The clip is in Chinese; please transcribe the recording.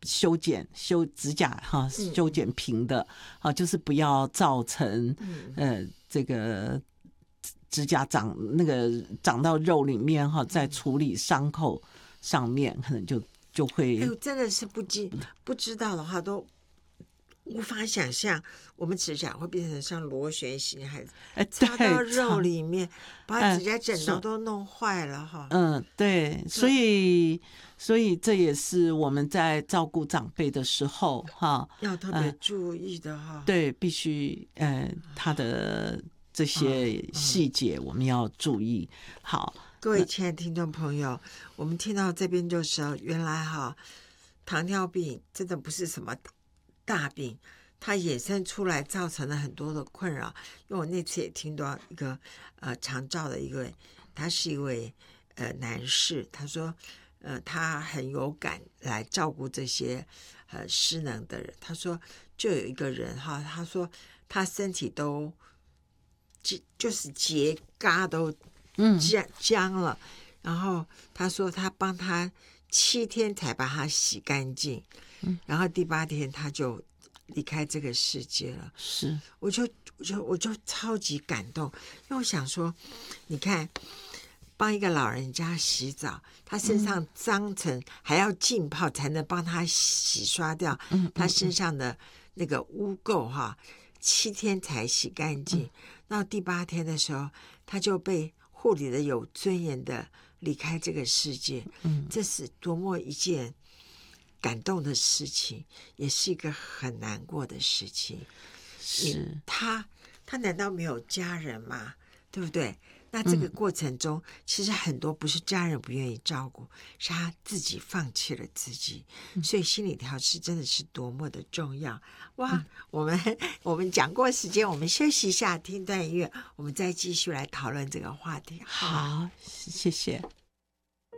修指甲哈，修剪平的，就是不要造成这个指甲长到肉里面哈，在处理伤口上面可能就会。 哎呦，真的是不知道的话都无法想象，我们指甲会变成像螺旋形，还插到肉里面，把指甲剪刀都弄坏了哈。 对，所以这也是我们在照顾长辈的时候哈， 要特别注意的哈。 对，必须他的这些细节我们要注意。好， 各位亲爱的听众朋友，我们听到这边就说，原来哈，糖尿病真的不是什么大病，它衍生出来造成了很多的困扰。因为我那次也听到一个长照的他是一位男士，他说他很有感来照顾这些失能的人。他说就有一个人哈，他说他身体都就是结痂都僵了，然后他说他帮他7天才把它洗干净，然后第8天他就离开这个世界了。 是， 我就超级感动，因为我想说，你看，帮一个老人家洗澡，他身上脏尘还要浸泡才能帮他洗刷掉他身上的那个污垢哈，7天才洗干净，到第8天的时候，他就被护理的有尊严的离开这个世界。这是多么一件感动的事情，也是一个很难过的事情。 是他难道没有家人吗？对不对？那这个过程中，其实很多不是家人不愿意照顾，是他自己放弃了自己。所以心理调试真的是多么的重要。哇，我们讲过时间，我们休息一下，听段音乐，我们再继续来讨论这个话题。 好，谢谢。